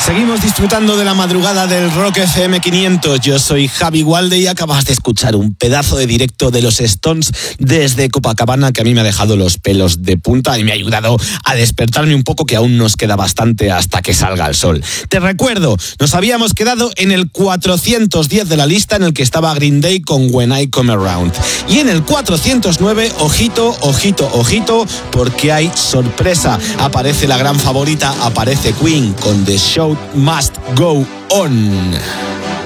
Seguimos disfrutando de la madrugada del Rock FM 500. Yo soy Javi Gualde y acabas de escuchar un pedazo de directo de los Stones desde Copacabana que a mí me ha dejado los pelos de punta y me ha ayudado a despertarme un poco, que aún nos queda bastante hasta que salga el sol. Te recuerdo, nos habíamos quedado en el 410 de la lista, en el que estaba Green Day con When I Come Around. Y en el 409, ojito, ojito, ojito, porque hay sorpresa. Aparece la gran favorita, aparece Queen con The Show Must Go On.